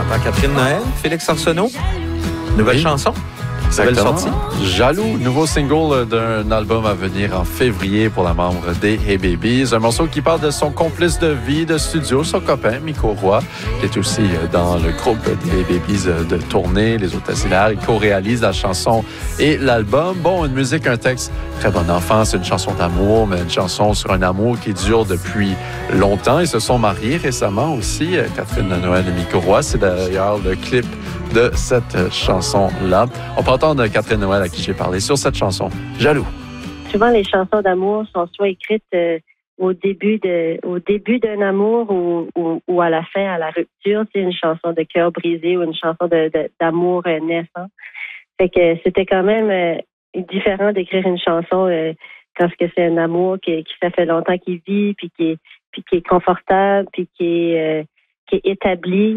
entend Catherine Noël, Félix Arsenault. Nouvelle chanson. Nouvelle sortie. Jaloux, nouveau single d'un album à venir en février pour la membre des Hey Babies. Un morceau qui parle de son complice de vie de studio, son copain, Miko Roy, qui est aussi dans le groupe des Hey Babies de tournée, Les Auxiliaires. Il co-réalise la chanson et l'album. Bon, une musique, un texte très bon enfant. C'est une chanson d'amour, mais une chanson sur un amour qui dure depuis longtemps. Ils se sont mariés récemment aussi, Catherine Noël et Miko Roy. C'est d'ailleurs le clip de cette chanson-là. On peut entendre Catherine Noël à qui j'ai parlé sur cette chanson, Jaloux. Souvent, les chansons d'amour sont soit écrites au début d'un amour ou à la fin, à la rupture. C'est une chanson de cœur brisé ou une chanson d'amour naissant. Fait que c'était quand même différent d'écrire une chanson quand c'est un amour qui ça fait longtemps qu'il vit, puis qui est confortable, puis qui est établi.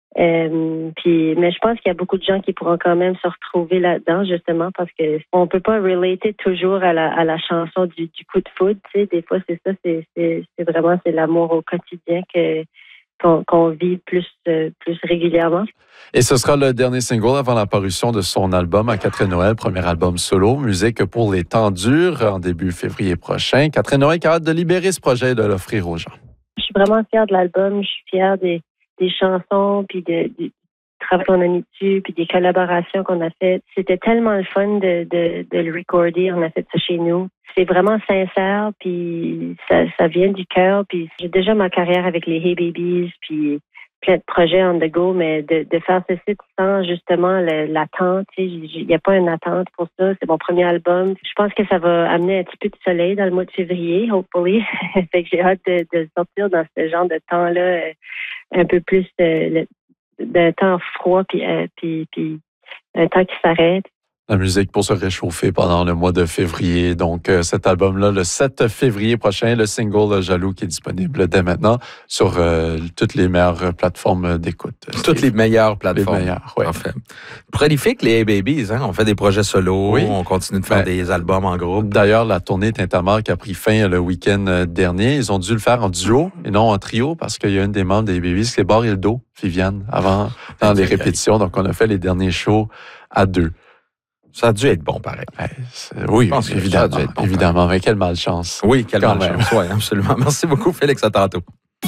Mais je pense qu'il y a beaucoup de gens qui pourront quand même se retrouver là-dedans, justement, parce que on peut pas relater toujours à la chanson du coup de foudre, tu sais. Des fois, c'est ça, c'est vraiment l'amour au quotidien qu'on vit plus régulièrement. Et ce sera le dernier single avant la parution de son album à Catherine Noël, premier album solo, Musique pour les temps durs, en début février prochain. Catherine Noël qui a hâte de libérer ce projet et de l'offrir aux gens. Je suis vraiment fière de l'album, je suis fière des chansons, puis du travail qu'on a mis dessus, puis des collaborations qu'on a faites. C'était tellement le fun de le recorder. On a fait ça chez nous. C'est vraiment sincère, puis ça vient du cœur. Puis j'ai déjà ma carrière avec les Hey Babies, puis plein de projets on the go, mais de faire ceci sans justement l'attente. Il n'y a pas une attente pour ça. C'est mon premier album. Je pense que ça va amener un petit peu de soleil dans le mois de février, hopefully. Fait que j'ai hâte de sortir dans ce genre de temps-là, un peu plus d'un temps froid, puis un temps qui s'arrête. La musique pour se réchauffer pendant le mois de février. Donc, cet album-là, le 7 février prochain, le single Jaloux qui est disponible dès maintenant sur toutes les meilleures plateformes d'écoute. Toutes les meilleures plateformes. Les meilleures, oui. En fait. Prolifique, les Hey Babies. Hein? On fait des projets solo, oui. On continue de faire des albums en groupe. D'ailleurs, la tournée Tintamarre a pris fin le week-end dernier. Ils ont dû le faire en duo et non en trio parce qu'il y a une des membres des Babies qui s'est barré le dos, Viviane, avant, dans les répétitions. Donc, on a fait les derniers shows à deux. Ça a dû être bon, pareil. Oui, évidemment. Mais quelle malchance. Oui, quelle malchance. Oui, absolument. Merci beaucoup, Félix. À tantôt.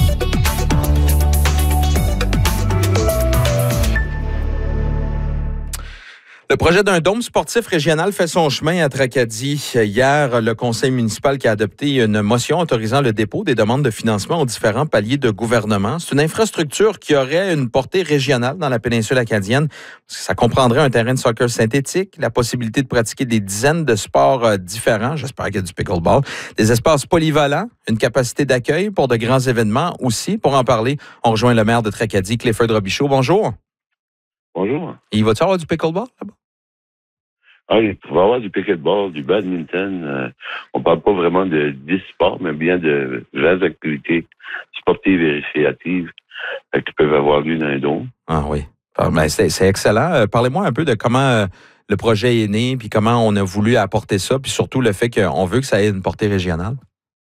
Le projet d'un dôme sportif régional fait son chemin à Tracadie. Hier, le conseil municipal qui a adopté une motion autorisant le dépôt des demandes de financement aux différents paliers de gouvernement. C'est une infrastructure qui aurait une portée régionale dans la péninsule acadienne. Ça comprendrait un terrain de soccer synthétique, la possibilité de pratiquer des dizaines de sports différents, j'espère qu'il y a du pickleball, des espaces polyvalents, une capacité d'accueil pour de grands événements aussi. Pour en parler, on rejoint le maire de Tracadie, Clifford Robichaud. Bonjour. Bonjour. Et il va-tu avoir du pickleball là-bas? Ah, il va y avoir du pickleball, du badminton. On parle pas vraiment de 10 sports, mais bien de vraies activités sportives et récréatives qui peuvent avoir lieu dans un dôme. Ah oui. Ben, c'est excellent. Parlez-moi un peu de comment le projet est né, puis comment on a voulu apporter ça, puis surtout le fait qu'on veut que ça ait une portée régionale.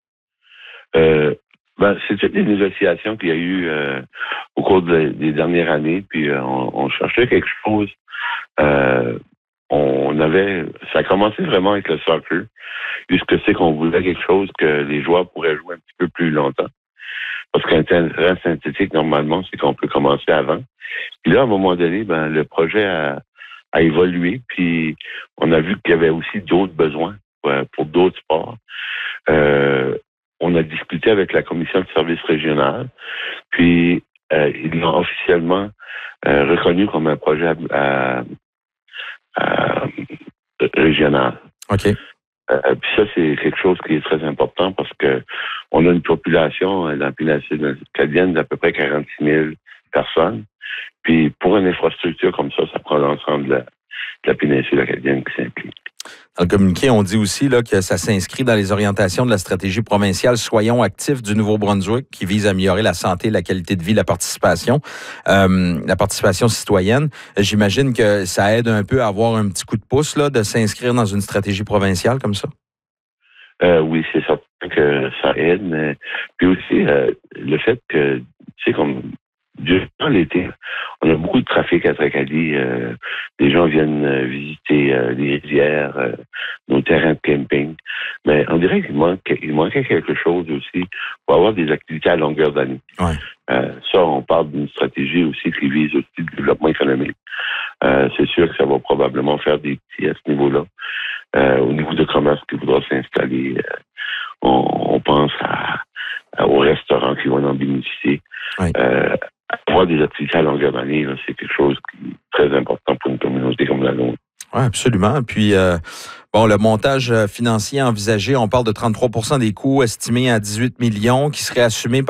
C'est toutes les négociations qu'il y a eu au cours des dernières années, puis on cherchait quelque chose. Ça a commencé vraiment avec le soccer, puisque c'est qu'on voulait quelque chose que les joueurs pourraient jouer un petit peu plus longtemps. Parce qu'un terrain synthétique, normalement, c'est qu'on peut commencer avant. Puis là, à un moment donné, le projet a évolué, puis on a vu qu'il y avait aussi d'autres besoins pour d'autres sports. On a discuté avec la commission de service régional, puis ils l'ont officiellement reconnu comme un projet régional. OK. Puis ça, c'est quelque chose qui est très important parce que on a une population dans la péninsule acadienne d'à peu près 46 000 personnes. Puis pour une infrastructure comme ça prend l'ensemble de la péninsule acadienne qui s'implique. Dans le communiqué, on dit aussi là, que ça s'inscrit dans les orientations de la stratégie provinciale Soyons actifs du Nouveau-Brunswick qui vise à améliorer la santé, la qualité de vie, la participation citoyenne. J'imagine que ça aide un peu à avoir un petit coup de pouce là, de s'inscrire dans une stratégie provinciale comme ça. Oui, c'est certain que ça aide, mais puis aussi le fait que, tu sais, comme durant l'été, on a beaucoup de trafic à Tracadie. Les gens viennent visiter les rivières, nos terrains de camping. Mais on dirait qu'il manquait quelque chose aussi pour avoir des activités à longueur d'année. Ouais. Ça, on parle d'une stratégie aussi qui vise aussi le développement économique. C'est sûr que ça va probablement faire des petits à ce niveau-là. Au niveau de commerce qui voudra s'installer, on pense aux restaurants qui vont en bénéficier. Oui. Avoir des activités à longueur d'année, là, c'est quelque chose qui est très important pour une communauté comme la nôtre. Oui, absolument. Puis, le montage financier envisagé, on parle de 33% des coûts estimés à 18 millions qui seraient assumés